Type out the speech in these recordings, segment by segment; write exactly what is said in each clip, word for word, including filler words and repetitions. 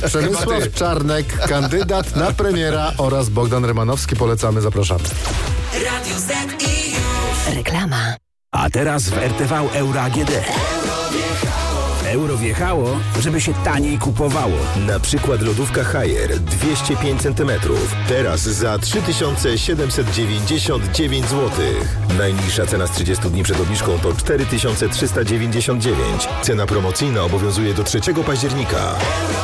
Przemysław Czarnek, kandydat na premiera oraz Bogdan Rymanowski. Polecamy, zapraszamy. Radio Z i już. Reklama. A teraz w R T V Euro A G D. Euro wjechało, żeby się taniej kupowało. Na przykład lodówka Haier dwieście pięć centymetrów. Teraz za trzy tysiące siedemset dziewięćdziesiąt dziewięć złotych. Najniższa cena z trzydziestu dni przed obniżką to cztery tysiące trzysta dziewięćdziesiąt dziewięć. Cena promocyjna obowiązuje do trzeciego października.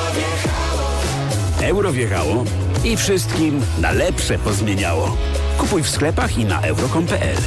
Euro wjechało i wszystkim na lepsze pozmieniało. Kupuj w sklepach i na euro kropka com kropka pe el.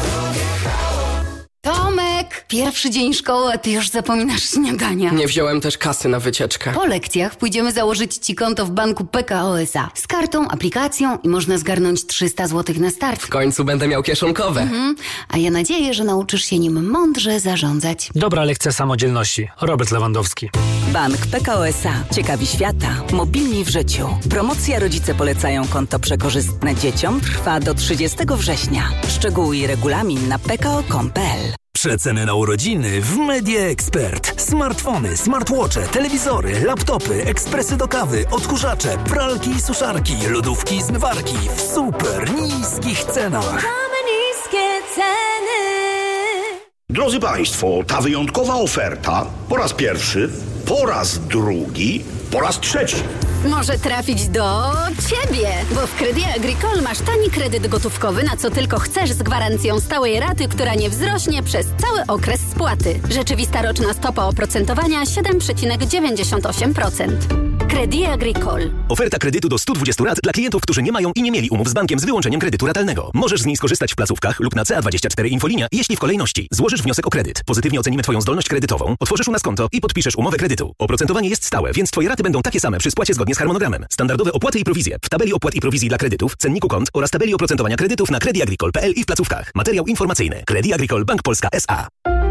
Tomek, pierwszy dzień szkoły, a ty już zapominasz śniadania. Nie wziąłem też kasy na wycieczkę. Po lekcjach pójdziemy założyć ci konto w banku P K O S A. Z kartą, aplikacją i można zgarnąć trzysta złotych na start. W końcu będę miał kieszonkowe. Mhm. A ja nadzieję, że nauczysz się nim mądrze zarządzać. Dobra lekcja samodzielności. Robert Lewandowski. Bank P K O S A. Ciekawi świata. Mobilni w życiu. Promocja Rodzice polecają konto przekorzystne dzieciom trwa do trzydziestego września. Szczegóły i regulamin na p k o kropka com kropka pe el. Przeceny na urodziny w Media Expert. Smartfony, smartwatche, telewizory, laptopy, ekspresy do kawy, odkurzacze, pralki i suszarki, lodówki i zmywarki w super niskich cenach. Mamy niskie ceny. Drodzy Państwo, ta wyjątkowa oferta po raz pierwszy, po raz drugi, po raz trzeci. Może trafić do Ciebie, bo w Crédit Agricole masz tani kredyt gotówkowy, na co tylko chcesz, z gwarancją stałej raty, która nie wzrośnie przez cały okres spłaty. Rzeczywista roczna stopa oprocentowania siedem przecinek dziewięćdziesiąt osiem procent. Crédit Agricole. Oferta kredytu do stu dwudziestu lat dla klientów, którzy nie mają i nie mieli umów z bankiem z wyłączeniem kredytu ratalnego. Możesz z niej skorzystać w placówkach lub na C A dwadzieścia cztery Infolinia, jeśli w kolejności złożysz wniosek o kredyt. Pozytywnie ocenimy Twoją zdolność kredytową, otworzysz u nas konto i podpiszesz umowę kredytu. Oprocentowanie jest stałe, więc Twoje raty będą takie same przy spłacie zgodnie z harmonogramem. Standardowe opłaty i prowizje w tabeli opłat i prowizji dla kredytów, cenniku kont oraz tabeli oprocentowania kredytów na Crédit Agricole kropka pe el i w placówkach. Materiał informacyjny. Crédit Agricole Bank Polska S A.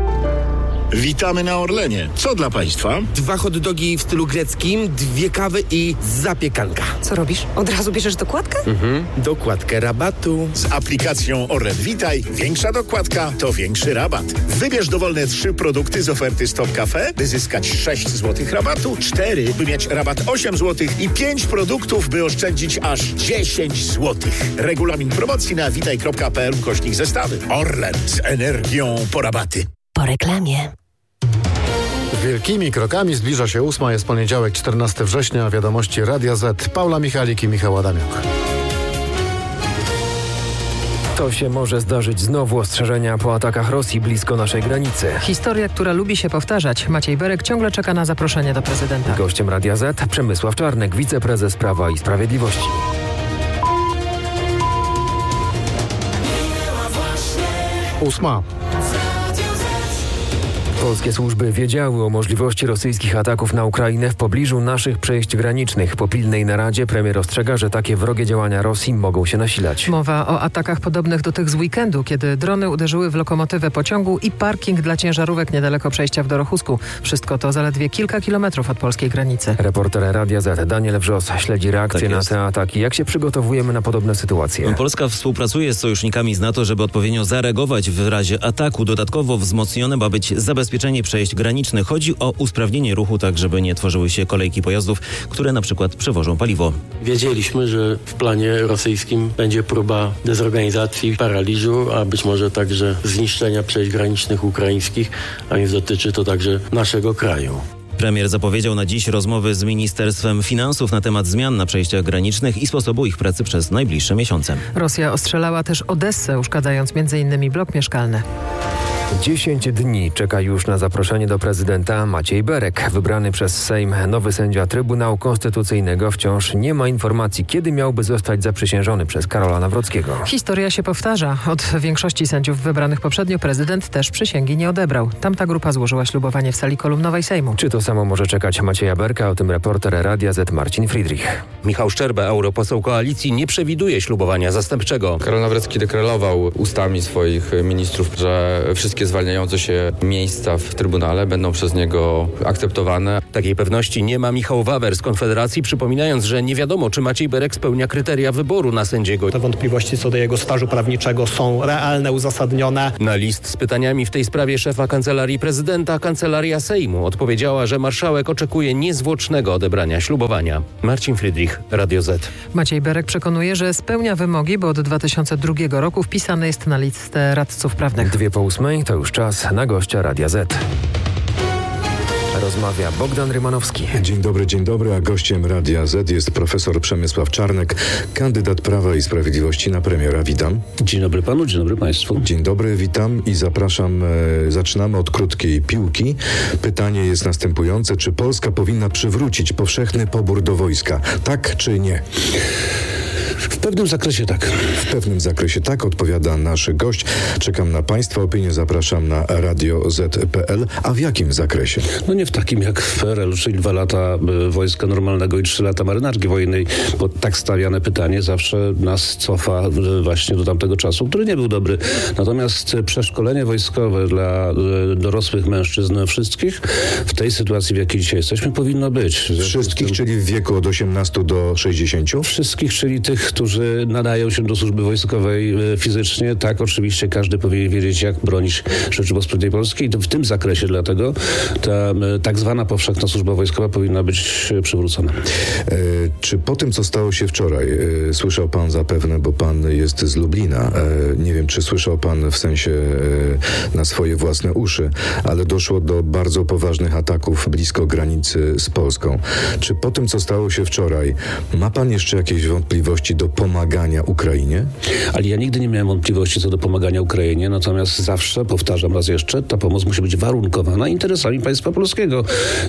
Witamy na Orlenie. Co dla Państwa? Dwa hot dogi w stylu greckim, dwie kawy i zapiekanka. Co robisz? Od razu bierzesz dokładkę? Mhm. Dokładkę rabatu. Z aplikacją Orlen Witaj większa dokładka to większy rabat. Wybierz dowolne trzy produkty z oferty Stop Cafe, by zyskać sześć złotych rabatu, cztery, by mieć rabat osiem złotych i pięć produktów, by oszczędzić aż dziesięć złotych. Regulamin promocji na witaj kropka pe el ukośnik zestawy. Orlen z energią po rabaty. Po reklamie. Wielkimi krokami zbliża się ósma, jest poniedziałek, czternastego września, wiadomości Radia Z. Paula Michalik i Michał Adamiuk. To się może zdarzyć znowu. Ostrzeżenia po atakach Rosji blisko naszej granicy. Historia, która lubi się powtarzać. Maciej Berek ciągle czeka na zaproszenie do prezydenta. Gościem Radia Z Przemysław Czarnek, wiceprezes Prawa i Sprawiedliwości. Ósma. Polskie służby wiedziały o możliwości rosyjskich ataków na Ukrainę w pobliżu naszych przejść granicznych. Po pilnej naradzie premier ostrzega, że takie wrogie działania Rosji mogą się nasilać. Mowa o atakach podobnych do tych z weekendu, kiedy drony uderzyły w lokomotywę pociągu i parking dla ciężarówek niedaleko przejścia w Dorochusku. Wszystko to zaledwie kilka kilometrów od polskiej granicy. Reporter Radia Z Daniel Wrzos śledzi reakcje tak na te ataki. Jak się przygotowujemy na podobne sytuacje? Polska współpracuje z sojusznikami z NATO, żeby odpowiednio zareagować w razie ataku. Dodatkowo wzmocnione ma być zabezpieczenie przejść granicznych. Chodzi o usprawnienie ruchu, tak żeby nie tworzyły się kolejki pojazdów, które na przykład przewożą paliwo. Wiedzieliśmy, że w planie rosyjskim będzie próba dezorganizacji, paraliżu, a być może także zniszczenia przejść granicznych ukraińskich, a więc dotyczy to także naszego kraju. Premier zapowiedział na dziś rozmowy z Ministerstwem Finansów na temat zmian na przejściach granicznych i sposobu ich pracy przez najbliższe miesiące. Rosja ostrzelała też Odessę, uszkadzając między innymi blok mieszkalny. Dziesięć dni czeka już na zaproszenie do prezydenta Maciej Berek. Wybrany przez Sejm nowy sędzia Trybunału Konstytucyjnego wciąż nie ma informacji, kiedy miałby zostać zaprzysiężony przez Karola Nawrockiego. Historia się powtarza. Od większości sędziów wybranych poprzednio prezydent też przysięgi nie odebrał. Tamta grupa złożyła ślubowanie w sali kolumnowej Sejmu. Czy to samo może czekać Macieja Berka? O tym reporter Radia Z Marcin Friedrich. Michał Szczerba, europoseł Koalicji, nie przewiduje ślubowania zastępczego. Karol Nawrocki deklarował ustami swoich ministrów, że wszystkie wszystkie zwalniające się miejsca w Trybunale będą przez niego akceptowane. Takiej pewności nie ma Michał Wawer z Konfederacji, przypominając, że nie wiadomo, czy Maciej Berek spełnia kryteria wyboru na sędziego. Te wątpliwości co do jego stażu prawniczego są realne, uzasadnione. Na list z pytaniami w tej sprawie szefa Kancelarii Prezydenta Kancelaria Sejmu odpowiedziała, że marszałek oczekuje niezwłocznego odebrania ślubowania. Marcin Friedrich, Radio Z. Maciej Berek przekonuje, że spełnia wymogi, bo od dwa tysiące drugiego roku wpisany jest na listę radców prawnych. Dwie po ósmej to już czas na gościa Radia Z. Rozmawia Bogdan Rymanowski. Dzień dobry, dzień dobry, a gościem Radia Z jest profesor Przemysław Czarnek, kandydat Prawa i Sprawiedliwości na premiera. Witam. Dzień dobry panu, dzień dobry państwu. Dzień dobry, witam i zapraszam. E, zaczynamy od krótkiej piłki. Pytanie jest następujące. Czy Polska powinna przywrócić powszechny pobór do wojska? Tak czy nie? W pewnym zakresie tak. W pewnym zakresie tak, odpowiada nasz gość. Czekam na Państwa opinię, zapraszam na radio zet kropka pe el. A w jakim zakresie? No nie w takim jak w P R L, czyli dwa lata y, wojska normalnego i trzy lata marynarki wojennej, bo tak stawiane pytanie zawsze nas cofa y, właśnie do tamtego czasu, który nie był dobry. Natomiast y, przeszkolenie wojskowe dla y, dorosłych mężczyzn wszystkich w tej sytuacji, w jakiej dzisiaj jesteśmy, powinno być. Wszystkich, tym, czyli w wieku od osiemnastu do sześćdziesięciu? Wszystkich, czyli tych, którzy nadają się do służby wojskowej fizycznie. Tak, oczywiście każdy powinien wiedzieć, jak bronić Rzeczypospolitej Polskiej. I to w tym zakresie dlatego ta tak zwana powszechna służba wojskowa powinna być przywrócona. E, czy po tym, co stało się wczoraj, e, słyszał pan zapewne, bo pan jest z Lublina, e, nie wiem, czy słyszał pan w sensie e, na swoje własne uszy, ale doszło do bardzo poważnych ataków blisko granicy z Polską. Czy po tym, co stało się wczoraj, ma pan jeszcze jakieś wątpliwości do pomagania Ukrainie? Ale ja nigdy nie miałem wątpliwości co do pomagania Ukrainie, natomiast zawsze, powtarzam raz jeszcze, ta pomoc musi być warunkowana interesami państwa polskiego.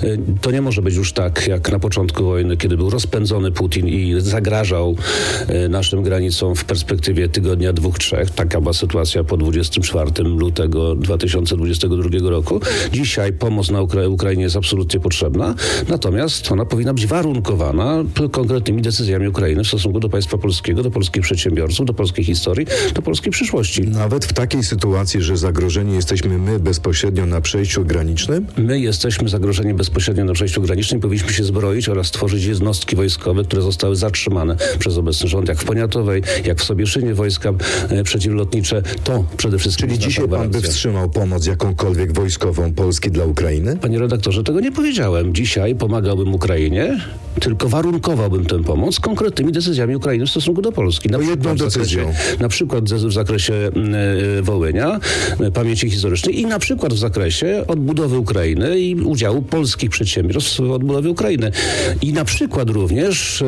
To nie może być już tak, jak na początku wojny, kiedy był rozpędzony Putin i zagrażał naszym granicom w perspektywie tygodnia, dwóch, trzech. Taka była sytuacja po dwudziestego czwartego lutego dwa tysiące dwudziestego drugiego roku. Dzisiaj pomoc na Ukra- Ukrainie jest absolutnie potrzebna, natomiast ona powinna być warunkowana konkretnymi decyzjami Ukrainy w stosunku do państwa polskiego, do polskich przedsiębiorców, do polskiej historii, do polskiej przyszłości. Nawet w takiej sytuacji, że zagrożeni jesteśmy my bezpośrednio na przejściu granicznym? My jesteśmy zagrożeni bezpośrednio na przejściu granicznym. Powinniśmy się zbroić oraz stworzyć jednostki wojskowe, które zostały zatrzymane przez obecny rząd, jak w Poniatowej, jak w Sobieszynie wojska e, przeciwlotnicze. To przede wszystkim. Czyli dzisiaj pan by wstrzymał pomoc jakąkolwiek wojskową Polski dla Ukrainy? Panie redaktorze, tego nie powiedziałem. Dzisiaj pomagałbym Ukrainie, tylko warunkowałbym tę pomoc konkretnymi decyzjami Ukrainy w stosunku do Polski. Na jedną decyzją. Na przykład w zakresie y, Wołynia, y, pamięci historycznej i na przykład w zakresie odbudowy Ukrainy i udziału polskich przedsiębiorstw w odbudowie Ukrainy. I na przykład również y,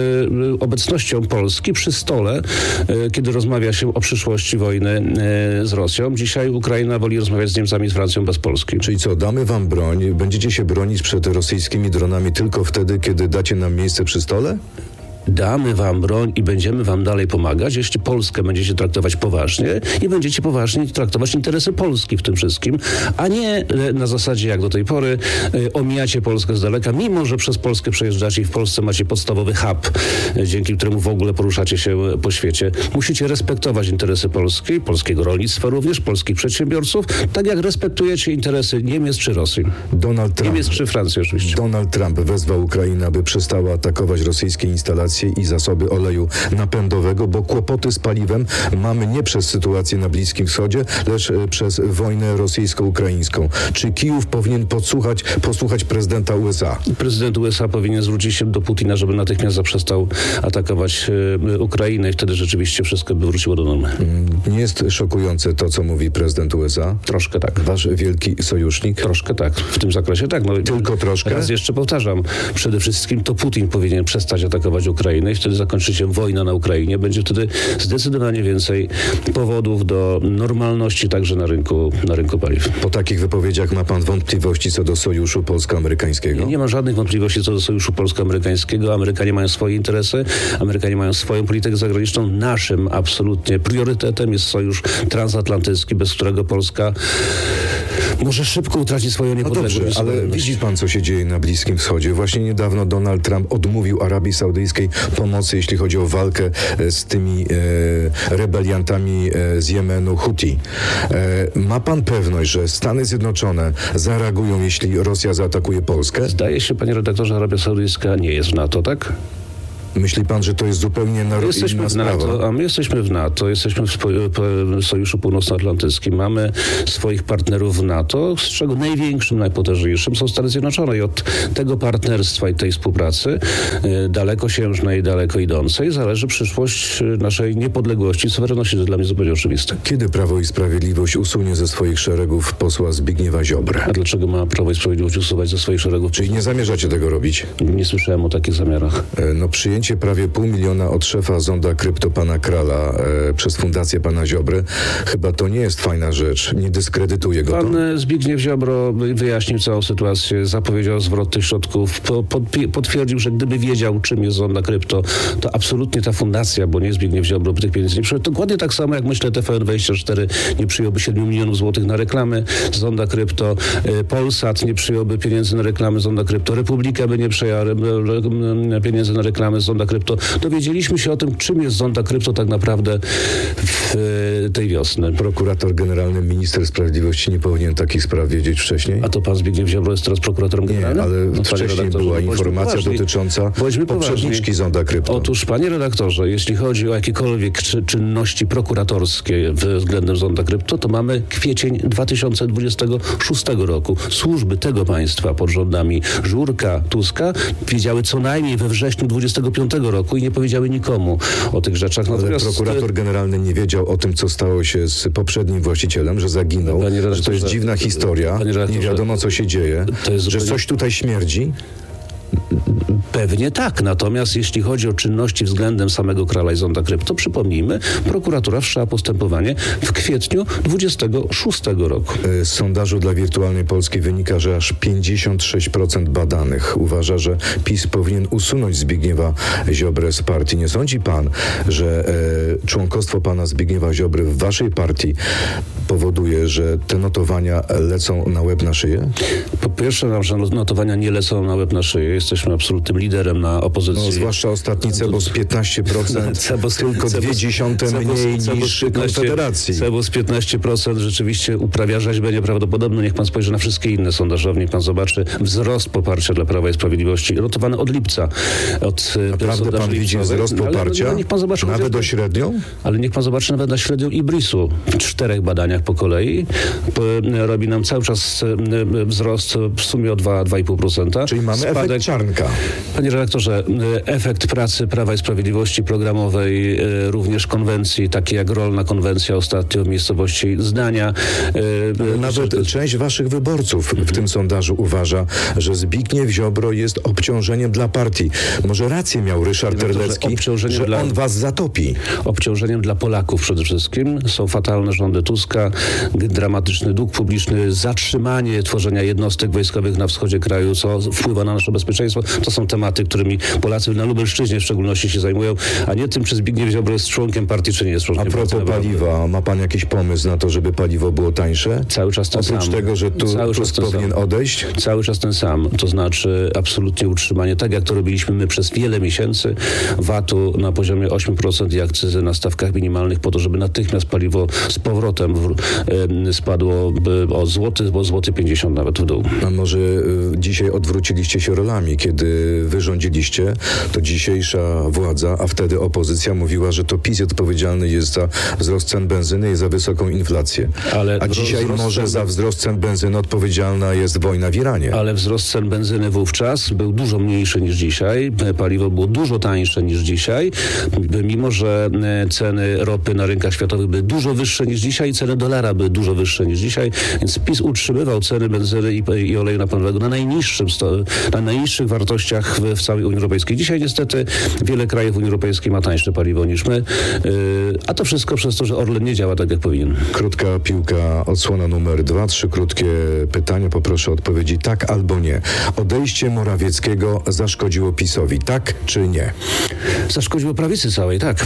y, obecnością Polski przy stole, y, kiedy rozmawia się o przyszłości wojny y, z Rosją. Dzisiaj Ukraina woli rozmawiać z Niemcami i z Francją bez Polski. Czyli co, damy wam broń, będziecie się bronić przed rosyjskimi dronami tylko wtedy, kiedy dacie nam miejsce przy stole? Damy wam broń i będziemy wam dalej pomagać, jeśli Polskę będziecie traktować poważnie i będziecie poważnie traktować interesy Polski w tym wszystkim, a nie na zasadzie jak do tej pory omijacie Polskę z daleka, mimo że przez Polskę przejeżdżacie i w Polsce macie podstawowy hub, dzięki któremu w ogóle poruszacie się po świecie. Musicie respektować interesy Polski, polskiego rolnictwa również, polskich przedsiębiorców, tak jak respektujecie interesy Niemiec czy Rosji. Donald Trump, Niemiec czy Francji oczywiście. Donald Trump wezwał Ukrainę, aby przestała atakować rosyjskie instalacje i zasoby oleju napędowego, bo kłopoty z paliwem mamy nie przez sytuację na Bliskim Wschodzie, lecz przez wojnę rosyjsko-ukraińską. Czy Kijów powinien podsłuchać, posłuchać prezydenta U S A? Prezydent U S A powinien zwrócić się do Putina, żeby natychmiast zaprzestał atakować y, Ukrainę i wtedy rzeczywiście wszystko by wróciło do normy. Nie jest szokujące to, co mówi prezydent U S A? Troszkę tak. Wasz wielki sojusznik? Troszkę tak. W tym zakresie tak. No, Tylko troszkę? Raz jeszcze powtarzam. Przede wszystkim to Putin powinien przestać atakować Ukrainę i wtedy zakończy się wojna na Ukrainie. Będzie wtedy zdecydowanie więcej powodów do normalności także na rynku, na rynku paliw. Po takich wypowiedziach ma pan wątpliwości co do sojuszu polsko-amerykańskiego? Nie, nie ma żadnych wątpliwości co do sojuszu polsko-amerykańskiego. Amerykanie mają swoje interesy, Amerykanie mają swoją politykę zagraniczną. Naszym absolutnie priorytetem jest sojusz transatlantycki, bez którego Polska może szybko utracić swoją niepodległość. No dobrze, ale widzi pan, co się dzieje na Bliskim Wschodzie. Właśnie niedawno Donald Trump odmówił Arabii Saudyjskiej pomocy, jeśli chodzi o walkę z tymi e, rebeliantami e, z Jemenu Huti. E, ma pan pewność, że Stany Zjednoczone zareagują, jeśli Rosja zaatakuje Polskę? Zdaje się, panie redaktorze, Arabia Saudyjska nie jest w NATO, tak? Myśli pan, że to jest zupełnie na Jesteśmy w NATO, a my jesteśmy w NATO, jesteśmy w Sojuszu Północnoatlantyckim, mamy swoich partnerów w NATO, z czego największym, najpotężniejszym są Stany Zjednoczone i od tego partnerstwa i tej współpracy y, dalekosiężnej i daleko idącej zależy przyszłość naszej niepodległości i suwerenności. To dla mnie zupełnie oczywiste. Kiedy Prawo i Sprawiedliwość usunie ze swoich szeregów posła Zbigniewa Ziobrę? A dlaczego ma Prawo i Sprawiedliwość usuwać ze swoich szeregów? Czyli nie zamierzacie tego robić? Nie słyszałem o takich zamiarach. E, no przyjęcie prawie pół miliona od szefa zonda krypto pana Krala e, przez fundację pana Ziobry, chyba to nie jest fajna rzecz. Nie dyskredytuje go Pan to. Zbigniew Ziobro wyjaśnił całą sytuację, zapowiedział zwrot tych środków, po, pod, potwierdził, że gdyby wiedział, czym jest zonda krypto, to absolutnie ta fundacja, bo nie Zbigniew Ziobro, by tych pieniędzy nie przyjął. Dokładnie tak samo, jak myślę, T V N dwadzieścia cztery nie przyjąłby siedmiu milionów złotych na reklamy zonda krypto, e, Polsat nie przyjąłby pieniędzy na reklamy zonda krypto, Republika by nie przyjęła re, pieniędzy na reklamy zonda krypto. Dowiedzieliśmy się o tym, czym jest zonda krypto tak naprawdę w tej wiosny. Prokurator generalny, minister sprawiedliwości nie powinien takich spraw wiedzieć wcześniej? A to pan Zbigniew Ziobro jest teraz prokuratorem generalnym? Nie, ale no, wcześniej była informacja poważni. dotycząca poprzedniczki zonda krypto. Otóż, panie redaktorze, jeśli chodzi o jakiekolwiek czy, czynności prokuratorskie względem zonda krypto, to mamy kwiecień dwa tysiące dwudziestego szóstego roku. Służby tego państwa pod rządami Żurka, Tuska wiedziały co najmniej we wrześniu dwudziestego piątego roku i nie powiedziały nikomu o tych rzeczach. Natomiast ale prokurator generalny nie wiedział o tym, co stało się z poprzednim właścicielem, że zaginął, że to jest dziwna historia, nie wiadomo, co się dzieje, że coś tutaj śmierdzi. Pewnie tak, natomiast jeśli chodzi o czynności względem samego Krala i zonda krypto, przypomnijmy, prokuratura wszczęła postępowanie w kwietniu dwudziestego szóstego roku. Z sondażu dla Wirtualnej Polski wynika, że aż pięćdziesiąt sześć procent badanych uważa, że PiS powinien usunąć Zbigniewa Ziobrę z partii. Nie sądzi pan, że e, członkostwo pana Zbigniewa Ziobry w waszej partii powoduje, że te notowania lecą na łeb na szyję? Po pierwsze, nasze notowania nie lecą na łeb na szyję. Jesteśmy absolutnym liderem na opozycji. No, zwłaszcza ostatni Cebos piętnaście procent, Cebos, tylko dwie dziesiąte mniej niż Konfederacji. Cebos piętnaście procent rzeczywiście uprawia rzeźbę nieprawdopodobną. Niech pan spojrzy na wszystkie inne sondażownie, niech pan zobaczy wzrost poparcia dla Prawa i Sprawiedliwości, notowany od lipca. Od Naprawdę pan widzi wzrost poparcia? Ale, no, niech pan zobaczy, nawet o średnią? Ale niech pan zobaczy nawet na średnią Ibrisu. W czterech badaniach po kolei robi nam cały czas wzrost w sumie o dwa i pół procent. Czyli mamy Spadek. efekt Czarnka. Panie redaktorze, efekt pracy Prawa i Sprawiedliwości programowej, również konwencji, takie jak rolna konwencja ostatnio w miejscowości Zdania. Nawet to... część waszych wyborców w tym sondażu uważa, że Zbigniew Ziobro jest obciążeniem dla partii. Może rację miał Ryszard Terlecki, że dla... on was zatopi. Obciążeniem dla Polaków przede wszystkim. Są fatalne rządy Tuska, dramatyczny dług publiczny, zatrzymanie tworzenia jednostek wojskowych na wschodzie kraju, co wpływa na nasze bezpieczeństwo. To są tematy, którymi Polacy na Lubelszczyźnie w szczególności się zajmują, a nie tym, czy Zbigniew Ziobro jest członkiem partii, czy nie jest członkiem partii. A propos paliwa, ma pan jakiś pomysł na to, żeby paliwo było tańsze? Cały czas ten Oprócz sam. Oprócz tego, że tu Tusk powinien sam. odejść? Cały czas ten sam. To znaczy absolutnie utrzymanie, tak jak to robiliśmy my przez wiele miesięcy, vatu na poziomie osiem procent i akcyzy na stawkach minimalnych po to, żeby natychmiast paliwo z powrotem w, y, spadło o złoty, bo złoty pięćdziesiąt nawet w dół. A może y, dzisiaj odwróciliście się rolami, kiedy wy rządziliście, to dzisiejsza władza, a wtedy opozycja mówiła, że to PiS odpowiedzialny jest za wzrost cen benzyny i za wysoką inflację. Ale a dzisiaj może cen... za wzrost cen benzyny odpowiedzialna jest wojna w Iranie. Ale wzrost cen benzyny wówczas był dużo mniejszy niż dzisiaj. Paliwo było dużo tańsze niż dzisiaj. Mimo że ceny ropy na rynkach światowych były dużo wyższe niż dzisiaj, ceny dolara były dużo wyższe niż dzisiaj, więc PiS utrzymywał ceny benzyny i, i oleju napędowego na najniższym sto, na najniższych wartościach w, w całej Unii Europejskiej. Dzisiaj niestety wiele krajów Unii Europejskiej ma tańsze paliwo niż my, yy, a to wszystko przez to, że Orlen nie działa tak, jak powinien. Krótka piłka, odsłona numer dwa, trzy krótkie pytania, poproszę o odpowiedzi tak albo nie. Odejście Morawieckiego zaszkodziło PiS-owi, tak czy nie? Zaszkodziło prawicy całej, tak.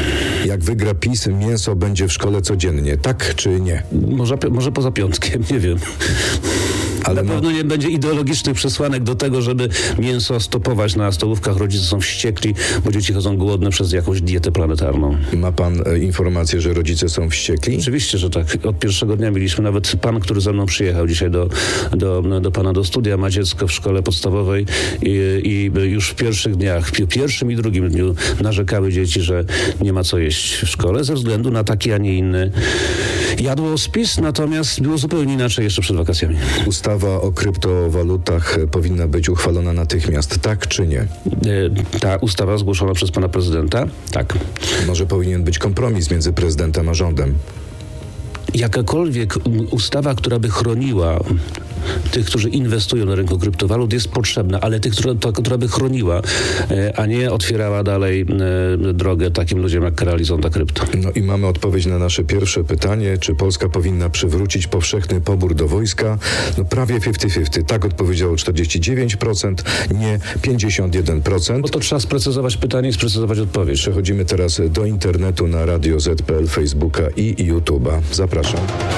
Jak wygra PiS, mięso będzie w szkole codziennie, tak czy nie? Może, może poza piątkiem, nie wiem. Ale na pewno nie będzie ideologicznych przesłanek do tego, żeby mięso stopować na stołówkach. Rodzice są wściekli, bo dzieci chodzą głodne przez jakąś dietę planetarną. Ma pan e, informację, że rodzice są wściekli? Oczywiście, że tak. Od pierwszego dnia mieliśmy, nawet pan, który ze mną przyjechał dzisiaj do, do, do pana do studia, ma dziecko w szkole podstawowej i, i już w pierwszych dniach, w pierwszym i drugim dniu narzekały dzieci, że nie ma co jeść w szkole ze względu na taki, a nie inny jadłospis, natomiast było zupełnie inaczej jeszcze przed wakacjami. Ustawa o kryptowalutach powinna być uchwalona natychmiast, tak czy nie? Ta ustawa zgłoszona przez pana prezydenta? Tak. Może powinien być kompromis między prezydentem a rządem? Jakakolwiek ustawa, która by chroniła tych, którzy inwestują na rynku kryptowalut, jest potrzebna, ale tych, która, to, która by chroniła, a nie otwierała dalej e, drogę takim ludziom jak Karol i Zonda Krypto. No i mamy odpowiedź na nasze pierwsze pytanie, czy Polska powinna przywrócić powszechny pobór do wojska? No prawie pięćdziesiąt pięćdziesiąt. Tak odpowiedziało czterdzieści dziewięć procent, nie pięćdziesiąt jeden procent. Bo to trzeba sprecyzować pytanie i sprecyzować odpowiedź. Przechodzimy teraz do internetu na radio zet kropka pe el, Facebooka i YouTube'a. Zapraszam.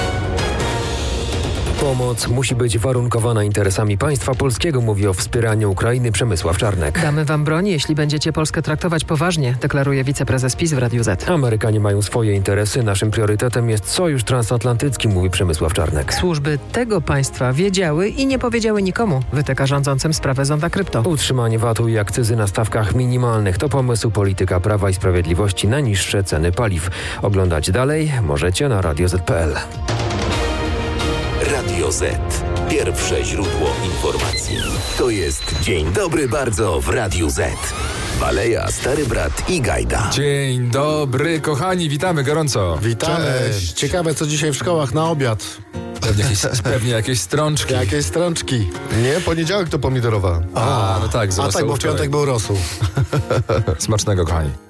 Pomoc musi być warunkowana interesami państwa polskiego, mówi o wspieraniu Ukrainy Przemysław Czarnek. Damy wam broń, jeśli będziecie Polskę traktować poważnie, deklaruje wiceprezes PiS w Radiu Z. Amerykanie mają swoje interesy, naszym priorytetem jest sojusz transatlantycki, mówi Przemysław Czarnek. Służby tego państwa wiedziały i nie powiedziały nikomu, wytyka rządzącym sprawę Zonda Krypto. Utrzymanie vatu i akcyzy na stawkach minimalnych to pomysł polityka Prawa i Sprawiedliwości na niższe ceny paliw. Oglądać dalej możecie na radio zet kropka pe el. Radio Z. Pierwsze źródło informacji. To jest Dzień dobry bardzo w Radiu Z. Baleja, Stary Brat i Gajda. Dzień dobry, kochani, witamy gorąco. Witamy. Cześć. Ciekawe, co dzisiaj w szkołach na obiad. Pewnie jakieś, pewnie jakieś strączki. Jakieś strączki. Nie, poniedziałek to pomidorowa. A, no tak. A tak, bo w piątek był rosół. Smacznego, kochani.